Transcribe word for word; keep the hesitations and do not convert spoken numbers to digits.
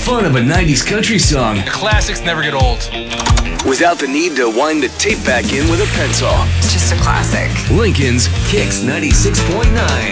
fun of a nineties country song The classics never get old. without the need to wind the tape back in with a pencil. It's just a classic. Lincoln's Kicks ninety-six point nine.